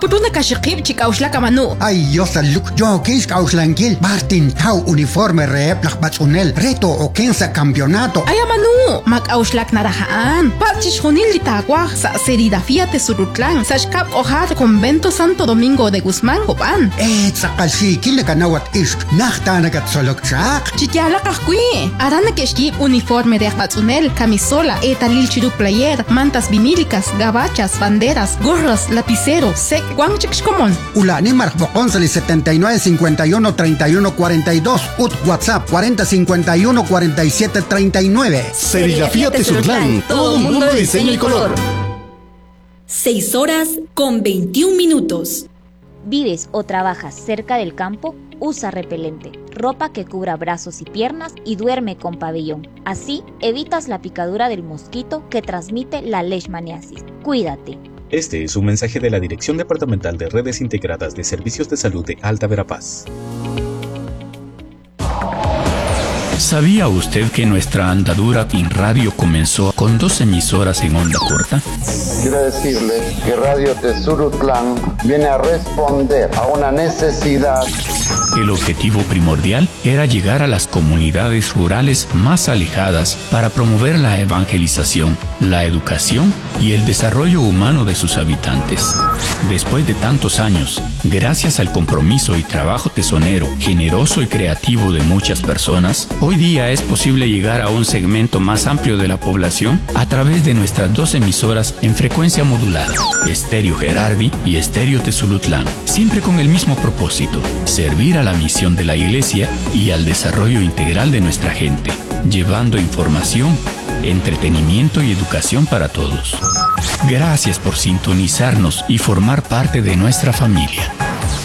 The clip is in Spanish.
putuna kashikib chikauslaka manu. Ay, yo saluk, yo kis kauslankil. Martin Tau uniforme rep lakbatsunel. Reto o kensa campeonato. Ay, manu, makauslak narahaan. Pachish junil litagua sa serigrafía Tesurutlan. Sashkap ojar convento Santo Domingo de Guzmán, Copan. Sakalsi, kilakanawat ish. Nachtanagat solokchak. Chikyala kahkui. Arana keshkip uniforme de akbatsunel, camisola, etalil chiru player, mantas vinílicas, gabachas, banderas, gorros, lapiceros, sec, guanchixcomon. Ulani Marcboconsali 79 51 31 42. Ut WhatsApp 40 51 47 39. Serigrafía Tesurtlán, todo mundo de diseño y color. 6 horas con 21 minutos. ¿Vives o trabajas cerca del campo? Usa repelente, ropa que cubra brazos y piernas y duerme con pabellón. Así evitas la picadura del mosquito que transmite la leishmaniasis. Cuídate. Este es un mensaje de la Dirección Departamental de Redes Integradas de Servicios de Salud de Alta Verapaz. ¿Sabía usted que nuestra andadura en radio comenzó con 2 emisoras en onda corta? Quiero decirles que Radio Tesurutlan viene a responder a una necesidad. El objetivo primordial era llegar a las comunidades rurales más alejadas para promover la evangelización, la educación y el desarrollo humano de sus habitantes. Después de tantos años, gracias al compromiso y trabajo tesonero, generoso y creativo de muchas personas, hoy día es posible llegar a un segmento más amplio de la población a través de nuestras 2 emisoras en frecuencia modulada, Estéreo Gerardi y Estéreo Tezulutlán, siempre con el mismo propósito: servir a la misión de la Iglesia y al desarrollo integral de nuestra gente, llevando información, entretenimiento y educación para todos. Gracias por sintonizarnos y formar parte de nuestra familia.